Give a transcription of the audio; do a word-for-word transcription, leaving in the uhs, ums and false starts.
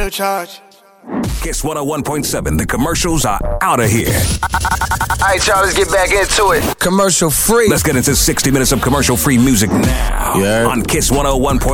No charge. Kiss one oh one point seven. The commercials are out of here. All right, y'all, let's get back into it. Commercial free. Let's get into sixty minutes of commercial free music now Yeah. on Kiss one oh one point seven.